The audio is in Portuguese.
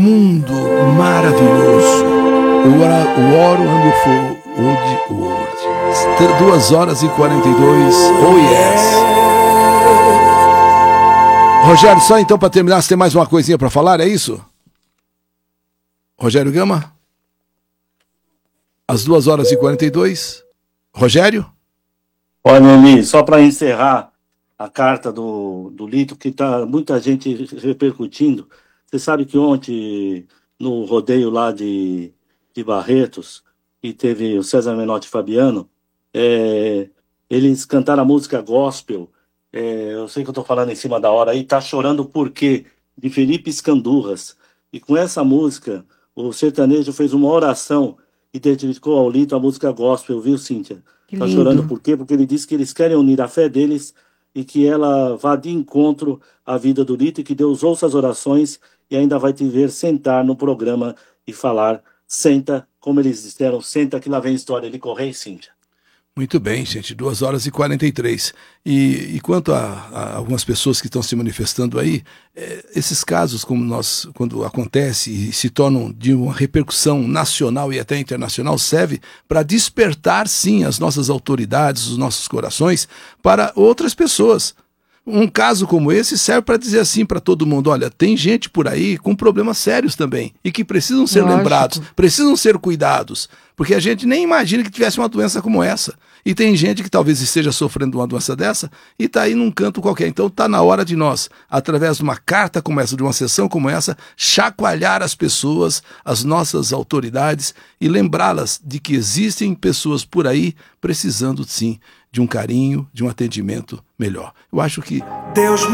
Mundo maravilhoso. War Wonderful World. 2h42. Oh yes. Rogério, só então para terminar, você tem mais uma coisinha para falar, é isso? Rogério Gama? Às 2h42. Rogério? Olha, Eli, só para encerrar a carta do Lito, que está muita gente repercutindo. Você sabe que ontem, no rodeio lá de Barretos, e teve o César Menotti e Fabiano, eles cantaram a música gospel. Eu sei que eu estou falando em cima da hora aí, Tá Chorando Por Quê? De Felipe Escandurras. E com essa música, o sertanejo fez uma oração e dedicou ao Lito a música gospel, viu, Cíntia? Tá chorando por quê? Porque ele disse que eles querem unir a fé deles e que ela vá de encontro à vida do Lito e que Deus ouça as orações e ainda vai te ver sentar no programa e falar, senta, como eles disseram, senta que lá vem a história de Correia e Cíntia. Muito bem, gente, 2h43. E quanto a algumas pessoas que estão se manifestando aí, esses casos, quando acontece e se tornam de uma repercussão nacional e até internacional, serve para despertar, sim, as nossas autoridades, os nossos corações para outras pessoas. Um caso como esse serve para dizer assim para todo mundo, olha, tem gente por aí com problemas sérios também e que precisam ser lembrados, precisam ser cuidados, porque a gente nem imagina que tivesse uma doença como essa. E tem gente que talvez esteja sofrendo uma doença dessa e está aí num canto qualquer. Então está na hora de nós, através de uma carta como essa, de uma sessão como essa, chacoalhar as pessoas, as nossas autoridades e lembrá-las de que existem pessoas por aí precisando sim de um carinho, de um atendimento melhor. Eu acho que Deus